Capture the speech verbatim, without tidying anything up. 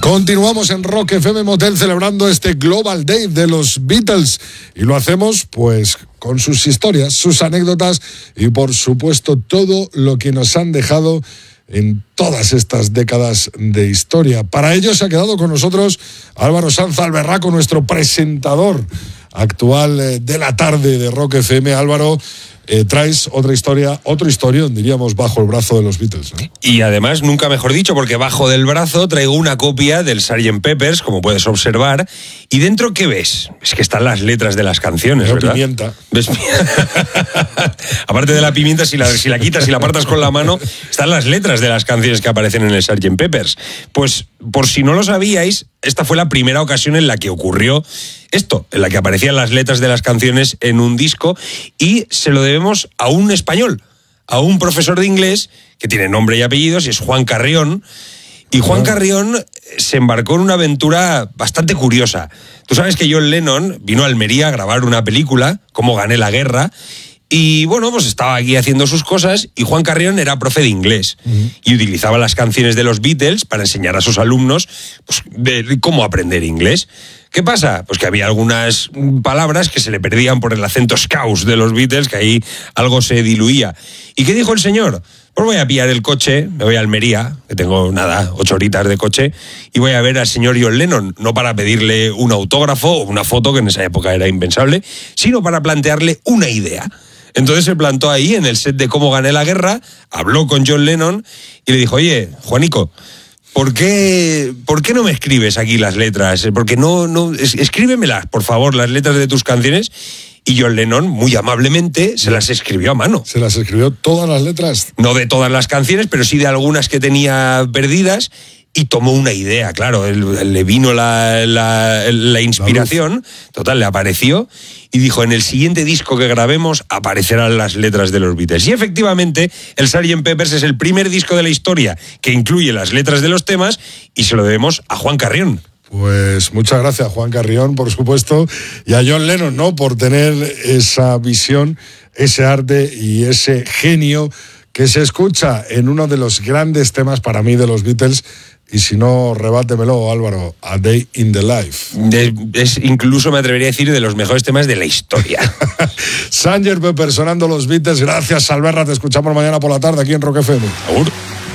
Continuamos en Rock F M Motel celebrando este Global Day de los Beatles y lo hacemos pues con sus historias, sus anécdotas y por supuesto todo lo que nos han dejado en todas estas décadas de historia. Para ello se ha quedado con nosotros Álvaro Sanz Alberraco, nuestro presentador actual de la tarde de Rock F M. Álvaro, Eh, traes otra historia, otro historión, diríamos, bajo el brazo de los Beatles, ¿no? Y además, nunca mejor dicho, porque bajo del brazo traigo una copia del sergeant Pepper's, como puedes observar, y dentro, ¿qué ves? Es que están las letras de las canciones, Veo ¿verdad? Pimienta. ¿Ves? Aparte de la pimienta, si la, si la quitas y la apartas con la mano, están las letras de las canciones que aparecen en el sergeant Pepper's. Pues, por si no lo sabíais, esta fue la primera ocasión en la que ocurrió esto, en la que aparecían las letras de las canciones en un disco, y se lo debemos a un español, a un profesor de inglés que tiene nombre y apellidos, y es Juan Carrión. Y Juan Carrión se embarcó en una aventura bastante curiosa. Tú sabes que John Lennon vino a Almería a grabar una película, Cómo gané la guerra, y bueno, pues estaba aquí haciendo sus cosas, y Juan Carrión era profe de inglés, uh-huh. y utilizaba las canciones de los Beatles para enseñar a sus alumnos pues, de cómo aprender inglés. ¿Qué pasa? Pues que había algunas palabras que se le perdían por el acento scouse de los Beatles, que ahí algo se diluía. ¿Y qué dijo el señor? Pues voy a pillar el coche, me voy a Almería, que tengo, nada, ocho horitas de coche, y voy a ver al señor John Lennon, no para pedirle un autógrafo o una foto, que en esa época era impensable, sino para plantearle una idea. Entonces se plantó ahí en el set de Cómo gané la guerra, habló con John Lennon y le dijo, oye, Juanico, ¿por qué, ¿por qué no me escribes aquí las letras? Porque no, no, es, escríbemelas, por favor, las letras de tus canciones. Y John Lennon, muy amablemente, se las escribió a mano. ¿Se las escribió todas las letras? No de todas las canciones, pero sí de algunas que tenía perdidas. Y tomó una idea, claro, le vino la, la, la inspiración, la total, le apareció, y dijo, en el siguiente disco que grabemos aparecerán las letras de los Beatles. Y efectivamente, el sergeant Pepper's es el primer disco de la historia que incluye las letras de los temas, y se lo debemos a Juan Carrión. Pues muchas gracias, Juan Carrión, por supuesto, y a John Lennon, ¿no?, por tener esa visión, ese arte y ese genio que se escucha en uno de los grandes temas para mí de los Beatles. Y si no, rebátemelo, Álvaro, A Day in the Life. Es, es incluso, me atrevería a decir, de los mejores temas de la historia. sergeant Pepper sonando los Beatles. Gracias, Alberra. Te escuchamos mañana por la tarde aquí en Rock F M. Agur.